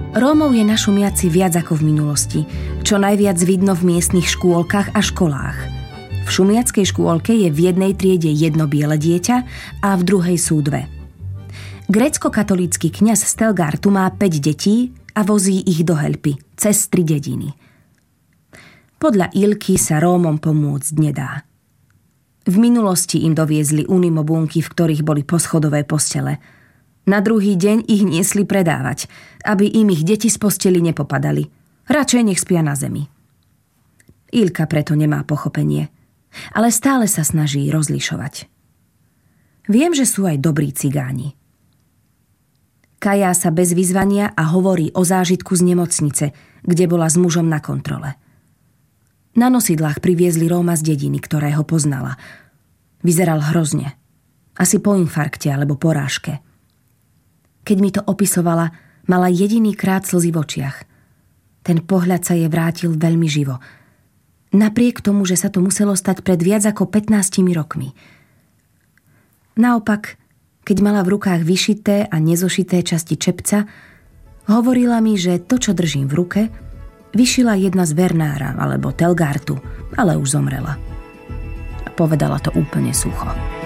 Rómov je na Šumiaci viac ako v minulosti, čo najviac vidno v miestnych škôlkach a školách. V šumiackej škôlke je v jednej triede jedno biele dieťa a v druhej sú dve. Grécko-katolícky kňaz Stelgartu má 5 detí a vozí ich do Helpy, cez 3 dediny. Podľa Ilky sa Rómom pomôcť nedá. V minulosti im doviezli unimobunky, v ktorých boli poschodové postele. Na druhý deň ich niesli predávať, aby im ich deti z posteli nepopadali. Radšej nech spia na zemi. Ilka preto nemá pochopenie, ale stále sa snaží rozlišovať. Viem, že sú aj dobrí cigáni. Kajá sa bez vyzvania a hovorí o zážitku z nemocnice, kde bola s mužom na kontrole. Na nosidlách priviezli Róma z dediny, ktorého poznala. Vyzeral hrozne. Asi po infarkte alebo porážke. Keď mi to opisovala, mala jediný krát slzy v očiach. Ten pohľad sa jej vrátil veľmi živo. Napriek tomu, že sa to muselo stať pred viac ako 15 rokmi. Naopak, keď mala v rukách vyšité a nezošité časti čepca, hovorila mi, že to, čo držím v ruke, vyšila jedna z Vernára alebo Telgartu, ale už zomrela. A povedala to úplne sucho.